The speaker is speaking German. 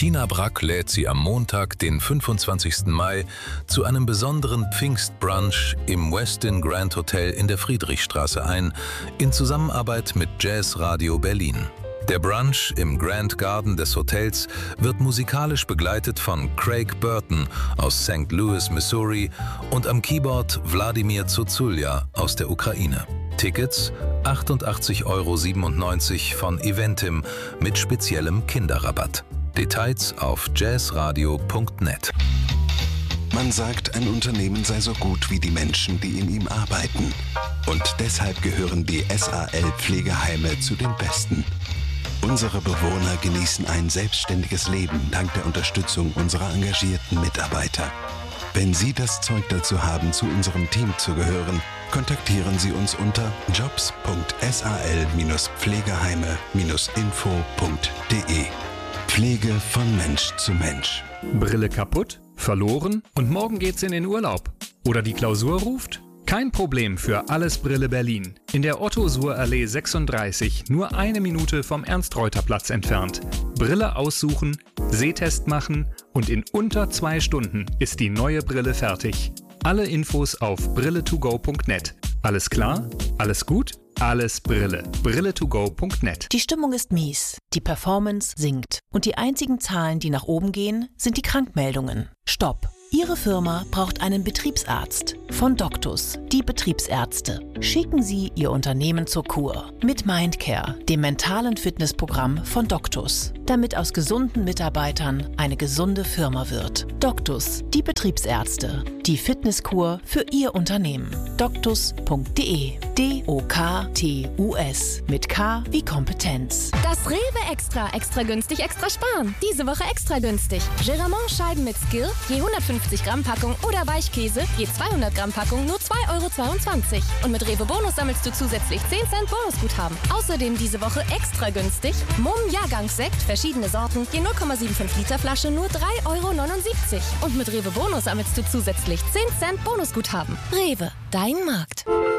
Tina Brack lädt Sie am Montag, den 25. Mai, zu einem besonderen Pfingstbrunch im Westin Grand Hotel in der Friedrichstraße ein, in Zusammenarbeit mit Jazz Radio Berlin. Der Brunch im Grand Garden des Hotels wird musikalisch begleitet von Craig Burton aus St. Louis, Missouri und am Keyboard Wladimir Zuzulja aus der Ukraine. Tickets 88,97 € von Eventim mit speziellem Kinderrabatt. Details auf jazzradio.net. Man sagt, ein Unternehmen sei so gut wie die Menschen, die in ihm arbeiten. Und deshalb gehören die SAL Pflegeheime zu den besten. Unsere Bewohner genießen ein selbstständiges Leben dank der Unterstützung unserer engagierten Mitarbeiter. Wenn Sie das Zeug dazu haben, zu unserem Team zu gehören, kontaktieren Sie uns unter jobs.sal-pflegeheime-info.de. Pflege von Mensch zu Mensch. Brille kaputt? Verloren? Und morgen geht's in den Urlaub? Oder die Klausur ruft? Kein Problem für Alles Brille Berlin. In der Otto-Suhr-Allee 36, nur 1 Minute vom Ernst-Reuter-Platz entfernt. Brille aussuchen, Sehtest machen und in unter 2 Stunden ist die neue Brille fertig. Alle Infos auf brille2go.net. Alles klar? Alles gut? Alles Brille. brille2go.net. Die Stimmung ist mies, die Performance sinkt und die einzigen Zahlen, die nach oben gehen, sind die Krankmeldungen. Stopp! Ihre Firma braucht einen Betriebsarzt. Von Doctus, die Betriebsärzte. Schicken Sie Ihr Unternehmen zur Kur. Mit Mindcare, dem mentalen Fitnessprogramm von Doctus. Damit aus gesunden Mitarbeitern eine gesunde Firma wird. Doctus, die Betriebsärzte. Die Fitnesskur für Ihr Unternehmen. doctus.de. DOKTUS. Mit K wie Kompetenz. Das Rewe Extra günstig, extra sparen. Diese Woche extra günstig. Geramont-Scheiben mit Skill, je 150 Gramm Packung oder Weichkäse, je 200 Gramm Packung, nur 2,22 €. Und mit Rewe Bonus sammelst du zusätzlich 10 Cent Bonusguthaben. Außerdem diese Woche extra günstig Mumm Jahrgangssekt, verschiedene Sorten, je 0,75 Liter Flasche, nur 3,79 €. Und mit Rewe Bonus sammelst du zusätzlich 10 Cent Bonusguthaben. Rewe, dein Markt.